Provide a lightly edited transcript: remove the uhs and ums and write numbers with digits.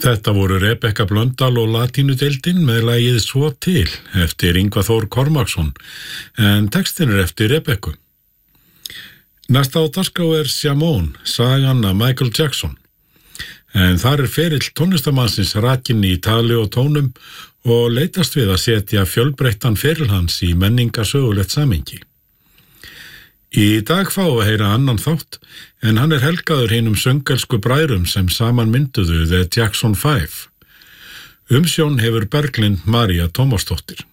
Þetta voru Rebekka Blöndal og Latínudeildin með lagið Svo til eftir Ingvar Þór Kormáksson, en textin eftir Rebekku. Næsta á dagskrá Shamone, sagan af Michael Jackson. En þar ferill tónlistamannsins rakinn í tali og tónum og leitast við að setja fjölbreyttan feril hans í menningarsögulegt samhengi. Í dag fáum við heyra annan þátt, en hann helgaður hinum söngelsku bræðrum sem saman mynduðu The Jackson 5. Umsjón hefur Berglind María Tómasdóttir.